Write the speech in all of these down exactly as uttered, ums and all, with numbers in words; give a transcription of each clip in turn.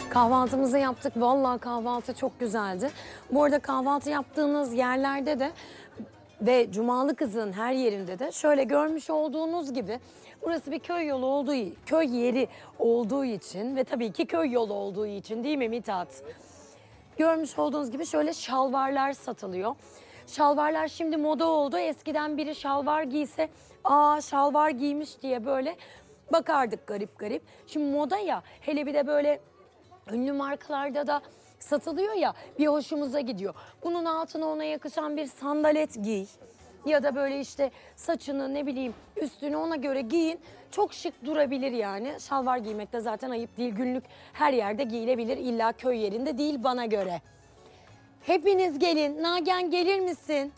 Kahvaltımızı yaptık. Vallahi kahvaltı çok güzeldi. Bu arada kahvaltı yaptığınız yerlerde de ve Cumalı Kızı'nın her yerinde de şöyle görmüş olduğunuz gibi burası bir köy yolu olduğu, köy yeri olduğu için ve tabii ki köy yolu olduğu için, değil mi Mithat? Görmüş olduğunuz gibi şöyle şalvarlar satılıyor. Şalvarlar şimdi moda oldu. Eskiden biri şalvar giyse, aa şalvar giymiş diye böyle bakardık garip garip. Şimdi moda ya, hele bir de böyle ünlü markalarda da satılıyor ya, bir hoşumuza gidiyor. Bunun altına ona yakışan bir sandalet giy. Ya da böyle işte saçını ne bileyim üstünü ona göre giyin. Çok şık durabilir yani. Şalvar giymek de zaten ayıp değil. Günlük her yerde giyilebilir. İlla köy yerinde değil bana göre. Hepiniz gelin. Nagihan gelir misin?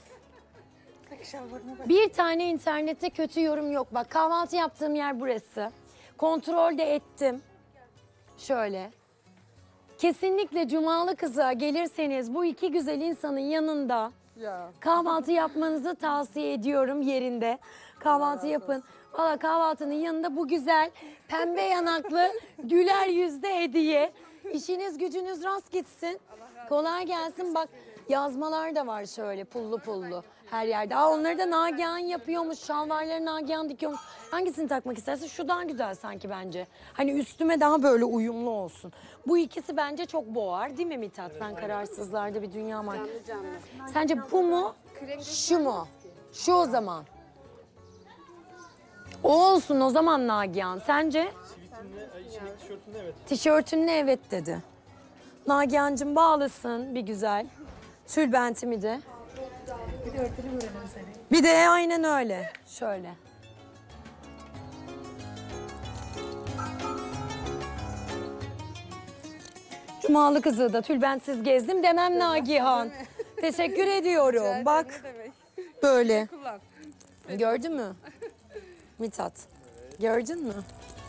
Bir tane internette kötü yorum yok. Bak kahvaltı yaptığım yer burası. Kontrol de ettim. Şöyle. Kesinlikle Cumalı Kızı'na gelirseniz bu iki güzel insanın yanında Ya. kahvaltı yapmanızı tavsiye ediyorum yerinde. Kahvaltı yapın. Valla kahvaltının yanında bu güzel pembe yanaklı güler yüzde hediye. İşiniz gücünüz rast gitsin. Kolay gelsin. Bak yazmalar da var şöyle pullu pullu her yerde. Aa, onları da Nagihan yapıyormuş. Şalvarları Nagihan dikiyormuş. Hangisini takmak istersin? Şu daha güzel sanki bence. Hani üstüme daha böyle uyumlu olsun. Bu ikisi bence çok boğar değil mi Mithat? Ben kararsızlarda bir dünya var. Sence bu mu? Şu mu? Şu o zaman. O olsun o zaman Nagihan. Sence? İçindeki tişörtünde evet. Tişörtünle evet dedi. Nagihan'cığım bağlasın bir güzel. Tülbentimi de. Bir de örtülü görelim seni. Bir de aynen öyle. Şöyle. Cumalı Kızı da tülbentsiz gezdim demem Nagihan. Teşekkür ediyorum. Bak böyle. Kullan. Gördün mü? Mithat. Gördün mü?